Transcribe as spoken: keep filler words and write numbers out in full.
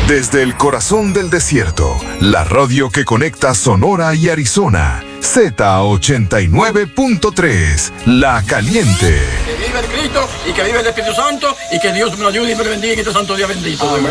Desde el corazón del desierto, la radio que conecta Sonora y Arizona, Z ochenta y nueve punto tres, La Caliente. Que vive el Cristo y que vive el Espíritu Santo y que Dios me lo ayude y me lo bendiga en este santo día bendito. Amén.